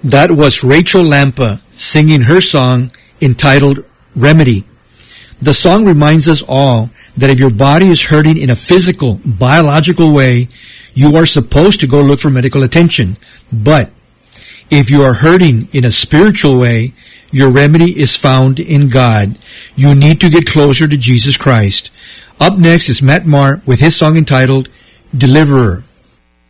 That was Rachel Lampa singing her song entitled Remedy. The song reminds us all that if your body is hurting in a physical, biological way, you are supposed to go look for medical attention. But if you are hurting in a spiritual way, your remedy is found in God. You need to get closer to Jesus Christ. Up next is Matt Maher with his song entitled Deliverer.